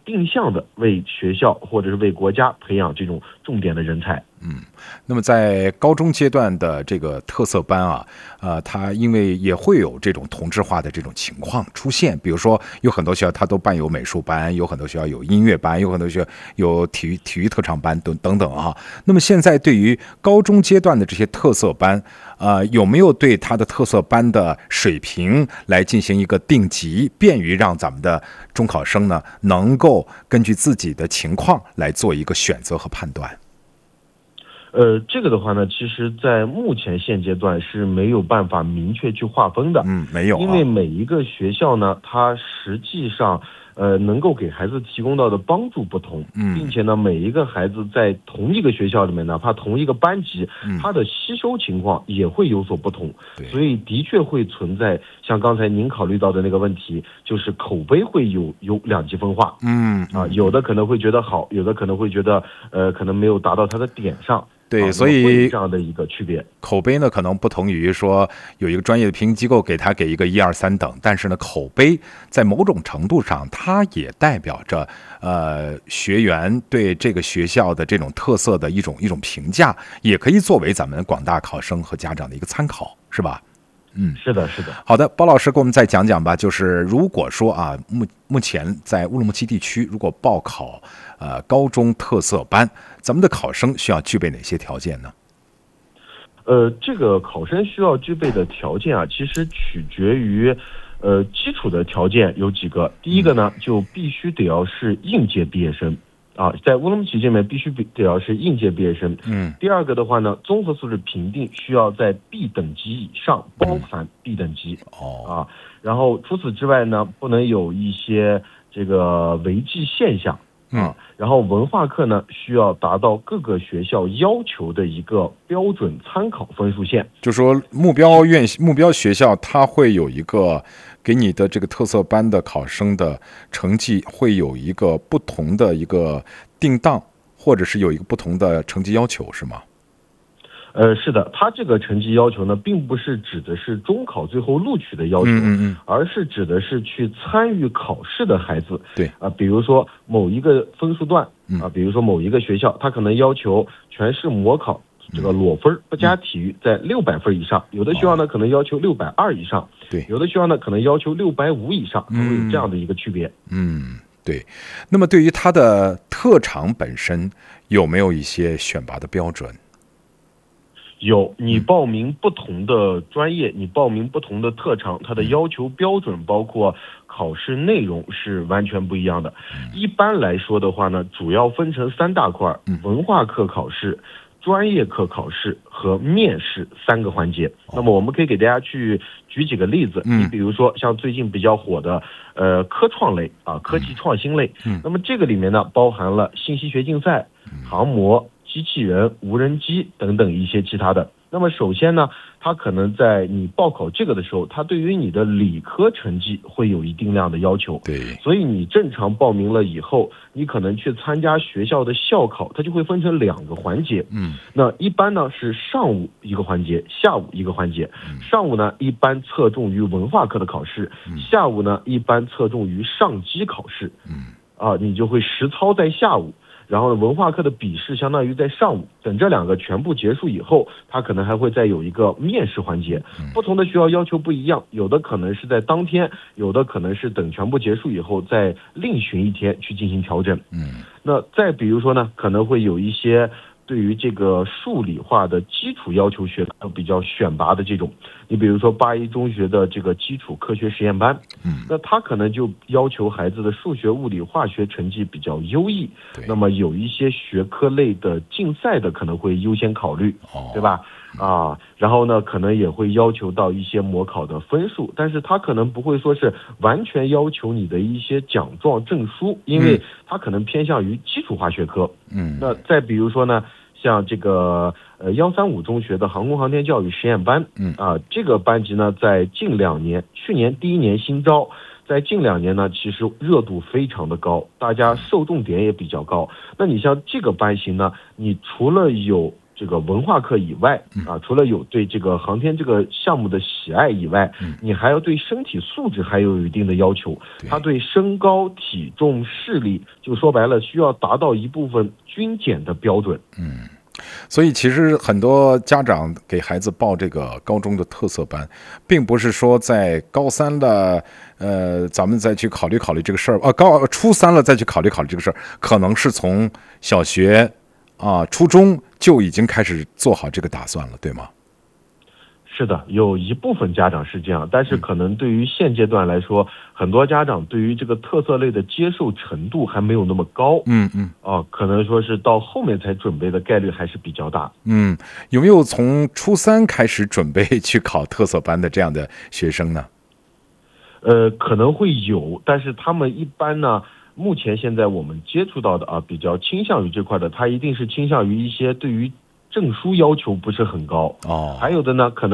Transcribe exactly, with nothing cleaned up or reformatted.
定向的为学校或者是为国家培养这种重点的人才。 嗯，那么在高中阶段的这个特色班啊，呃，它因为也会有这种同质化的这种情况出现，比如说有很多学校它都办有美术班，有很多学校有音乐班，有很多学校有体育体育特长班等等等啊。那么现在对于高中阶段的这些特色班，呃，有没有对它的特色班的水平来进行一个定级，便于让咱们的中考生呢能够根据自己的情况来做一个选择和判断？ 呃，这个的话呢，其实在目前现阶段是没有办法明确去划分的。 嗯，没有、啊， 因为每一个学校呢，它实际上呃能够给孩子提供到的帮助不同， 嗯， 并且呢，每一个孩子在同一个学校里面，哪怕同一个班级， 嗯、 他的吸收情况也会有所不同。所以的确会存在像刚才您考虑到的那个问题，就是口碑会有有两极分化。 嗯啊，有的可能会觉得好，有的可能会觉得呃可能没有达到他的点上。 对， 啊、 所以这样的一个区别， 口碑呢可能不同于说有一个专业的评级机构给他给一个一二三等，但是呢，口碑在某种程度上，它也代表着呃学员对这个学校的这种特色的一种一种评价，也可以作为咱们广大考生和家长的一个参考，是吧？嗯， 是的，是的。 好的，包老师给我们再讲讲吧。就是如果说啊，目目前在乌鲁木齐地区，如果报考呃高中特色班，咱们的考生需要具备哪些条件呢？ 呃，这个考生需要具备的条件啊，其实取决于呃基础的条件有几个。第一个呢，就必须得要是应届毕业生。啊，在乌鲁木齐这边必须得要是应届毕业生。 嗯。 第二个的话呢，综合素质评定需要在 B 等级以上，包含 B 等级。 哦、 嗯。啊，然后除此之外呢，不能有一些这个违纪现象。啊，然后文化课呢需要达到各个学校要求的一个标准参考分数线。 就说目标院目标学校它会有一个给你的这个特色班的考生的成绩会有一个不同的一个定档，或者是有一个不同的成绩要求，是吗？ 呃，是的，他这个成绩要求呢，并不是指的是中考最后录取的要求， 嗯嗯嗯， 而是指的是去参与考试的孩子。 对啊，比如说某一个分数段啊，比如说某一个学校，他可能要求全市模考这个裸分不加体育在六百分以上，有的学校呢可能要求六百二以上， 对， 有的学校呢可能要求六百五以上，它会有这样的一个区别。 嗯，对。那么对于他的特长本身，有没有一些选拔的标准？ 有，你报名不同的专业，你报名不同的特长，它的要求标准包括考试内容是完全不一样的。一般来说的话呢，主要分成三大块：文化课考试、专业课考试和面试三个环节。那么我们可以给大家去举几个例子，你比如说像最近比较火的呃科创类啊，科技创新类，那么这个里面呢包含了信息学竞赛、航模、机器人、无人机等等一些其他的。那么首先呢，它可能在你报考这个的时候，它对于你的理科成绩会有一定量的要求。 对， 所以你正常报名了以后，你可能去参加学校的校考，它就会分成两个环节。 嗯， 那一般呢是上午一个环节，下午一个环节。上午呢一般侧重于文化课的考试，下午呢一般侧重于上机考试。 嗯， 啊，你就会实操在下午。然后呢，文化课的笔试相当于在上午，等这两个全部结束以后，他可能还会再有一个面试环节。不同的学校要求不一样，有的可能是在当天，有的可能是等全部结束以后再另寻一天去进行调整。 嗯， 那再比如说呢，可能会有一些对于这个数理化的基础要求学比较选拔的这种，你比如说八一中学的这个基础科学实验班， 嗯， 那他可能就要求孩子的数学、物理、化学成绩比较优异，那么有一些学科类的竞赛的可能会优先考虑， 哦、 对吧？啊，然后呢，可能也会要求到一些模考的分数，但是他可能不会说是完全要求你的一些奖状证书，因为他可能偏向于基础化学科。 嗯， 那再比如说呢，像这个呃幺三五中学的航空航天教育实验班， 嗯啊，这个班级呢，在近两年，去年第一年新招，在近两年呢，其实热度非常的高，大家受众点也比较高。那你像这个班型呢，你除了有这个文化课以外啊，除了有对这个航天这个项目的喜爱以外，你还要对身体素质还有一定的要求。他对身高、体重、视力，就说白了，需要达到一部分均检的标准。 嗯，所以其实很多家长给孩子报这个高中的特色班，并不是说在高三了，呃，咱们再去考虑考虑这个事儿，啊，高初三了再去考虑考虑这个事儿，可能是从小学啊、初中就已经开始做好这个打算了，对吗？ 是的，有一部分家长是这样，但是可能对于现阶段来说，很多家长对于这个特色类的接受程度还没有那么高。 嗯嗯， 哦、可能说是到后面才准备的概率还是比较大。 嗯，有没有从初三开始准备去考特色班的这样的学生呢？ 呃，可能会有，但是他们一般呢，目前现在我们接触到的啊，比较倾向于这块的，他一定是倾向于一些对于证书要求不是很高。 哦， 还有的呢，可能